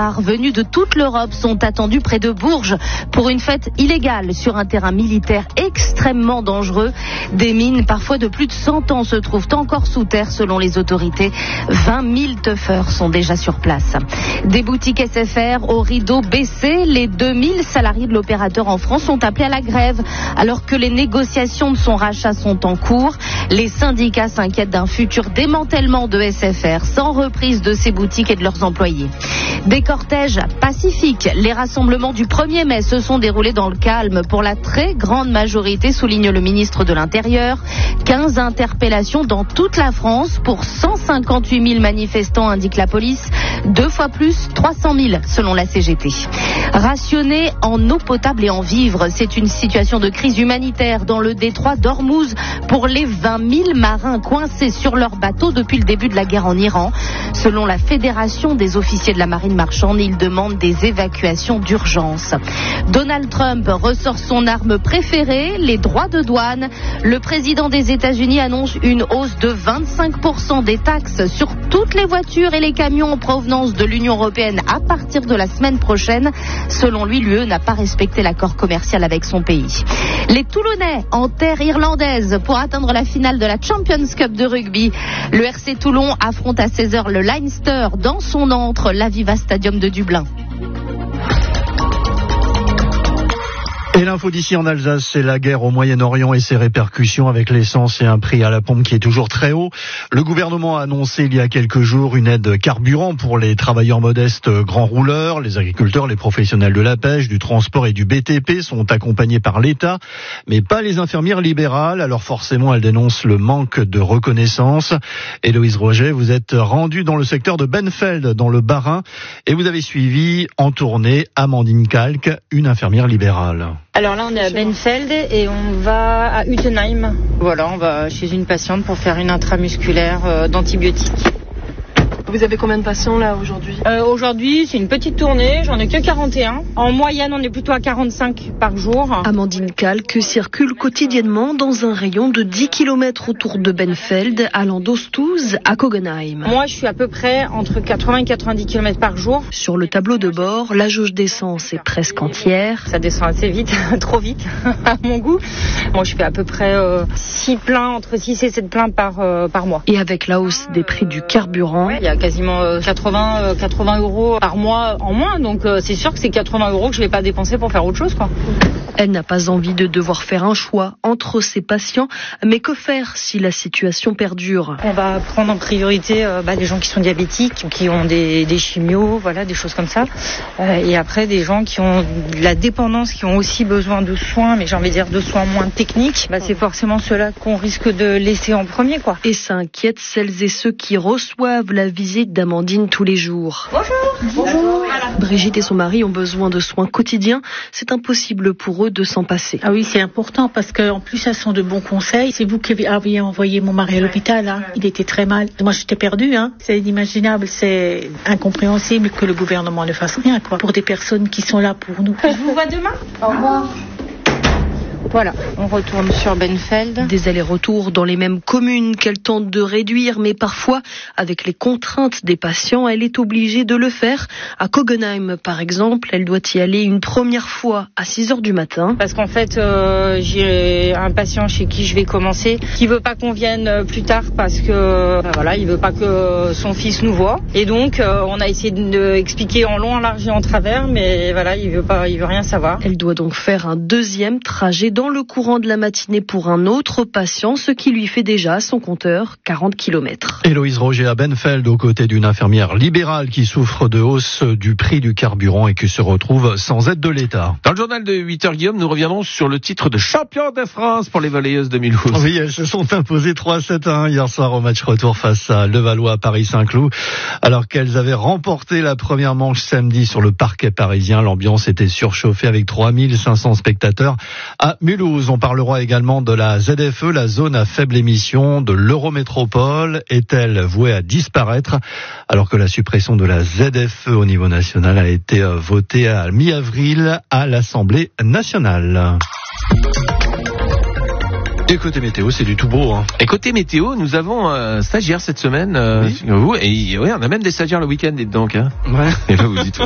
stars venues de toute l'Europe sont attendues près de Bourges pour une fête illégale sur un terrain militaire extrêmement dangereux. Des mines, parfois de plus de 100 ans, se trouvent encore sous terre selon les autorités. 20 000 teufeurs sont déjà sur place. Des boutiques SFR au rideau baissé. Les 2000 salariés de l'opérateur en France sont appelés à la grève alors que les négociations de son rachat sont en cours. Les syndicats s'inquiètent d'un futur démantèlement de SFR sans reprise de ses boutiques et de leurs employés. Des cortèges pacifiques. Les rassemblements du 1er mai se sont déroulés dans le calme pour la très grande majorité, souligne le ministre de l'Intérieur. 15 interpellations dans toute la France pour 158 000 manifestants, indique la police. 2 fois plus, 300 000 selon la CGT. Rationner en eau potable et en vivres, c'est une situation de crise humanitaire dans le détroit d'Ormuz pour les 20 000 marins coincés sur leur bateau depuis le début de la guerre en Iran. Selon la Fédération des officiers de la marine marchande, ils demandent des évacuations d'urgence. Donald Trump ressort son arme préférée, les droits de douane. Le président des États-Unis annonce une hausse de 25% des taxes sur toutes les voitures et les camions en provenance de l'Union européenne à partir de la semaine prochaine. Selon lui, l'UE n'a pas respecté l'accord commercial avec son pays. Les Toulonnais en terre irlandaise pour atteindre la finale de la Champions Cup de rugby. Le RC Toulon affronte à 16h le Leinster dans son antre, l'Aviva Stadium de Dublin. Et l'info d'ici en Alsace, c'est la guerre au Moyen-Orient et ses répercussions avec l'essence et un prix à la pompe qui est toujours très haut. Le gouvernement a annoncé il y a quelques jours une aide carburant pour les travailleurs modestes grands rouleurs. Les agriculteurs, les professionnels de la pêche, du transport et du BTP sont accompagnés par l'État, mais pas les infirmières libérales. Alors forcément, elles dénoncent le manque de reconnaissance. Héloïse Roger, vous êtes rendue dans le secteur de Benfeld, dans le Bas-Rhin, et vous avez suivi en tournée Amandine Kalk, une infirmière libérale. Alors là, on est à Benfeld et on va à Utenheim. Voilà, on va chez une patiente pour faire une intramusculaire d'antibiotiques. Vous avez combien de patients là aujourd'hui ? Aujourd'hui, c'est une petite tournée, j'en ai que 41. En moyenne, on est plutôt à 45 par jour. Amandine Kalk circule quotidiennement dans un rayon de 10 km autour de Benfeld, allant d'Ostuz à Kogenheim. Moi, je suis à peu près entre 80 et 90 km par jour. Sur le tableau de bord, la jauge d'essence est presque entière. Ça descend assez vite, trop vite, à mon goût. Moi, je fais à peu près 6 pleins, entre 6 et 7 pleins par mois. Et avec la hausse des prix du carburant, il y a quasiment 80 € par mois en moins, donc c'est sûr que c'est 80 € que je vais pas dépenser pour faire autre chose, quoi. Elle n'a pas envie de devoir faire un choix entre ses patients, mais que faire si la situation perdure ? On va prendre en priorité les gens qui sont diabétiques, qui ont des chimios, voilà, des choses comme ça, et après des gens qui ont de la dépendance, qui ont aussi besoin de soins, mais j'ai envie de dire de soins moins techniques, c'est forcément ceux-là qu'on risque de laisser en premier, quoi. Et ça inquiète celles et ceux qui reçoivent la visite d'Amandine tous les jours. Bonjour. Brigitte et son mari ont besoin de soins quotidiens. C'est impossible pour eux de s'en passer. Ah oui, c'est important parce qu'en plus, elles sont de bons conseils. C'est vous qui aviez envoyé mon mari à l'hôpital. Hein. Il était très mal. Moi, j'étais perdue. Hein. C'est inimaginable, c'est incompréhensible que le gouvernement ne fasse rien, quoi, pour des personnes qui sont là pour nous. Je vous vois demain. Au revoir. Voilà, on retourne sur Benfeld. Des allers-retours dans les mêmes communes qu'elle tente de réduire, mais parfois, avec les contraintes des patients, elle est obligée de le faire. À Kogenheim, par exemple, elle doit y aller une première fois à 6h du matin. Parce qu'en fait, j'ai un patient chez qui je vais commencer qui veut pas qu'on vienne plus tard parce que, il veut pas que son fils nous voit. Et donc, on a essayé d'expliquer en long, en large et en travers, mais voilà, il veut rien savoir. Elle doit donc faire un deuxième trajet dans le courant de la matinée pour un autre patient, ce qui lui fait déjà son compteur 40 km. Héloïse Roger à Benfeld, aux côtés d'une infirmière libérale qui souffre de hausse du prix du carburant et qui se retrouve sans aide de l'État. Dans le journal de 8h, Guillaume, nous reviendrons sur le titre de champion de France pour les volleyeuses de Mulhouse. Oui, elles se sont imposées 3-7-1 hier soir au match retour face à Levallois Paris-Saint-Cloud. Alors qu'elles avaient remporté la première manche samedi sur le parquet parisien, l'ambiance était surchauffée avec 3500 spectateurs à Mulhouse. On parlera également de la ZFE, la zone à faible émission de l'Eurométropole. Est-elle vouée à disparaître alors que la suppression de la ZFE au niveau national a été votée à mi-avril à l'Assemblée nationale? Et côté météo, c'est du tout beau. Hein. Et côté météo, nous avons un stagiaire cette semaine. Oui. Et on a même des stagiaires le week-end, dites donc. Hein. Ouais. Et là, vous dites